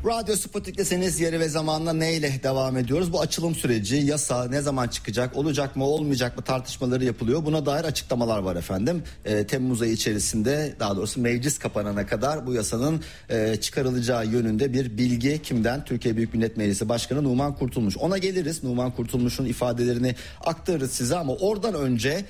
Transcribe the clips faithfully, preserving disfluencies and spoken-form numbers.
Radyo Sputnik'tesiniz. Yeri ve zamanla neyle devam ediyoruz? Bu açılım süreci, yasa ne zaman çıkacak, olacak mı olmayacak mı tartışmaları yapılıyor. Buna dair açıklamalar var efendim. E, Temmuz ayı içerisinde, daha doğrusu meclis kapanana kadar bu yasanın e, çıkarılacağı yönünde bir bilgi kimden? Türkiye Büyük Millet Meclisi Başkanı Numan Kurtulmuş. Ona geliriz. Numan Kurtulmuş'un ifadelerini aktarırız size ama oradan önce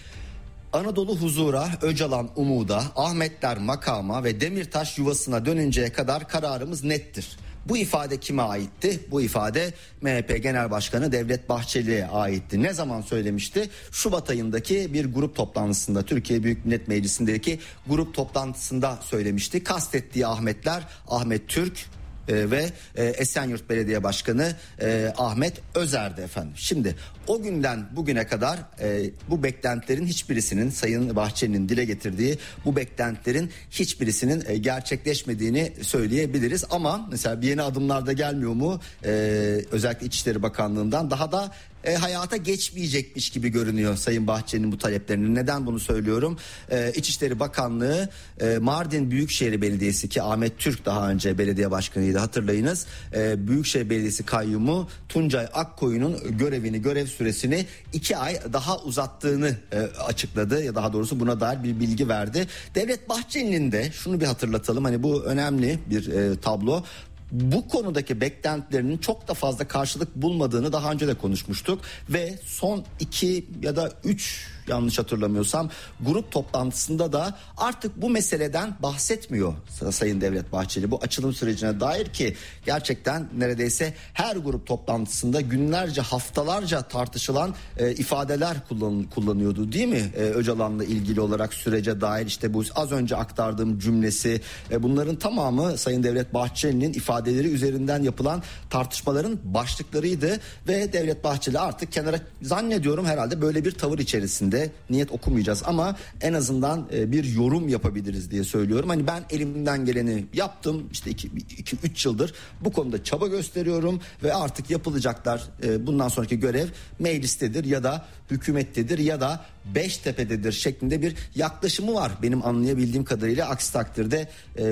Anadolu huzura, Öcalan umuda, Ahmetler makama ve Demirtaş yuvasına dönünceye kadar kararımız nettir. Bu ifade kime aitti? Bu ifade M H P Genel Başkanı Devlet Bahçeli'ye aitti. Ne zaman söylemişti? Şubat ayındaki bir grup toplantısında, Türkiye Büyük Millet Meclisi'ndeki grup toplantısında söylemişti. Kastettiği Ahmetler Ahmet Türk ve Esenyurt Belediye Başkanı Ahmet Özer'di efendim. Şimdi o günden bugüne kadar bu beklentilerin hiçbirisinin, Sayın Bahçeli'nin dile getirdiği bu beklentilerin hiçbirisinin gerçekleşmediğini söyleyebiliriz. Ama mesela bir yeni adımlar da gelmiyor mu? Özellikle İçişleri Bakanlığı'ndan daha da E, hayata geçmeyecekmiş gibi görünüyor Sayın Bahçeli'nin bu taleplerini. Neden bunu söylüyorum? E, İçişleri Bakanlığı e, Mardin Büyükşehir Belediyesi ki Ahmet Türk daha önce belediye başkanıydı hatırlayınız. E, Büyükşehir Belediyesi kayyumu Tuncay Akkoyun'un görevini, görev süresini iki ay daha uzattığını e, açıkladı. Ya daha doğrusu buna dair bir bilgi verdi. Devlet Bahçeli'nin de şunu bir hatırlatalım, hani bu önemli bir e, tablo. Bu konudaki beklentilerinin çok da fazla karşılık bulmadığını daha önce de konuşmuştuk ve son iki ya da üç yanlış hatırlamıyorsam grup toplantısında da artık bu meseleden bahsetmiyor Sayın Devlet Bahçeli. Bu açılım sürecine dair ki gerçekten neredeyse her grup toplantısında günlerce, haftalarca tartışılan e, ifadeler kullan, kullanıyordu değil mi? E, Öcalan'la ilgili olarak sürece dair işte bu az önce aktardığım cümlesi, e, bunların tamamı Sayın Devlet Bahçeli'nin ifadeleri üzerinden yapılan tartışmaların başlıklarıydı ve Devlet Bahçeli artık kenara, zannediyorum herhalde böyle bir tavır içerisinde. Niyet okumayacağız ama en azından bir yorum yapabiliriz diye söylüyorum. Hani ben elimden geleni yaptım, işte iki üç yıldır bu konuda çaba gösteriyorum ve artık yapılacaklar, bundan sonraki görev meclistedir ya da hükümettedir ya da Beştepe'dedir şeklinde bir yaklaşımı var benim anlayabildiğim kadarıyla. Aksi takdirde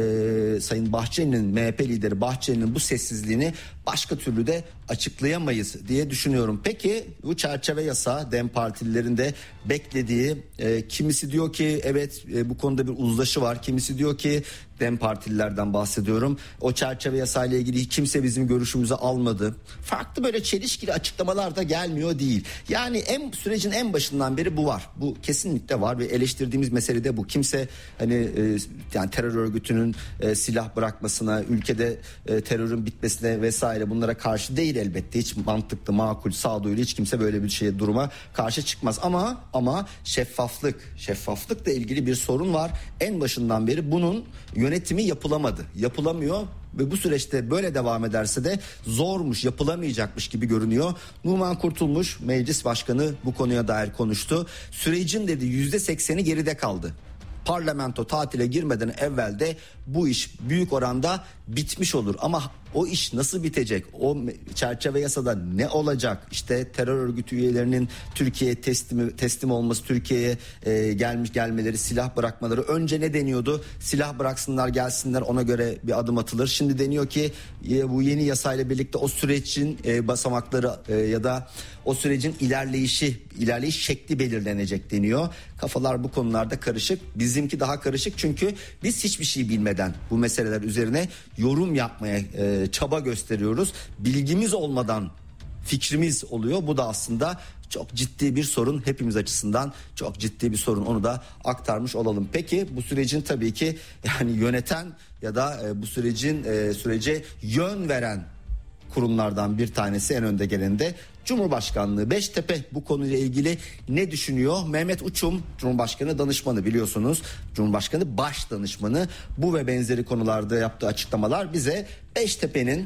e, Sayın Bahçeli'nin, M H P lideri Bahçeli'nin bu sessizliğini başka türlü de açıklayamayız diye düşünüyorum. Peki bu çerçeve yasa DEM partililerin de beklediği, e, kimisi diyor ki evet e, bu konuda bir uzlaşı var, kimisi diyor ki DEM partililerden bahsediyorum, o çerçeve yasayla ilgili kimse bizim görüşümüzü almadı. Farklı böyle çelişkili açıklamalar da gelmiyor değil. Yani en sürecin en başından beri bu var. Bu kesinlikle var ve eleştirdiğimiz mesele de bu. Kimse hani e, yani terör örgütünün e, silah bırakmasına, ülkede e, terörün bitmesine vesaire bunlara karşı değil elbette. Hiç mantıklı, makul, sağduyulu hiç kimse böyle bir şeye, duruma karşı çıkmaz. Ama ama şeffaflık, şeffaflıkla ilgili bir sorun var. En başından beri bunun yönetimi yapılamadı. Yapılamıyor ve bu süreçte böyle devam ederse de zormuş, yapılamayacakmış gibi görünüyor. Numan Kurtulmuş meclis başkanı bu konuya dair konuştu. Sürecin dedi yüzde sekseni geride kaldı. Parlamento tatile girmeden evvel de bu iş büyük oranda bitmiş olur. Ama o iş nasıl bitecek? O çerçeve yasada ne olacak? İşte terör örgütü üyelerinin Türkiye'ye teslim teslim olması, Türkiye'ye e, gelmiş gelmeleri, silah bırakmaları. Önce ne deniyordu? Silah bıraksınlar, gelsinler, ona göre bir adım atılır. Şimdi deniyor ki e, bu yeni yasayla birlikte o sürecin e, basamakları e, ya da o sürecin ilerleyişi, ilerleyiş şekli belirlenecek deniyor. Kafalar bu konularda karışık. Bizimki daha karışık çünkü biz hiçbir şey bilmeden bu meseleler üzerine yorum yapmaya e, çaba gösteriyoruz. Bilgimiz olmadan fikrimiz oluyor. Bu da aslında çok ciddi bir sorun, hepimiz açısından çok ciddi bir sorun. Onu da aktarmış olalım. Peki bu sürecin tabii ki yani yöneten ya da e, bu sürecin e, sürece yön veren kurumlardan bir tanesi, en önde gelen de Cumhurbaşkanlığı. Beştepe bu konuyla ilgili ne düşünüyor? Mehmet Uçum, Cumhurbaşkanı danışmanı, biliyorsunuz. Cumhurbaşkanı baş danışmanı. Bu ve benzeri konularda yaptığı açıklamalar bize Beştepe'nin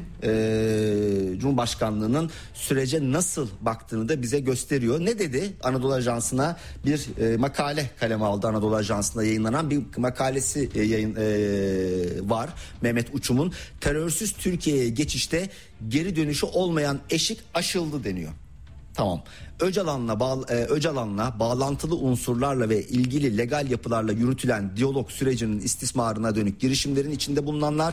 e, Cumhurbaşkanlığının sürece nasıl baktığını da bize gösteriyor. Ne dedi? Anadolu Ajansı'na bir e, makale kaleme aldı. Anadolu Ajansı'nda yayınlanan bir makalesi e, yayın e, var. Mehmet Uçum'un terörsüz Türkiye'ye geçişte geri dönüşü olmayan eşik aşıldı deniyor. Tamam. Öcalan'la bağ, e, Öcalan'la bağlantılı unsurlarla ve ilgili legal yapılarla yürütülen diyalog sürecinin istismarına dönük girişimlerin içinde bulunanlar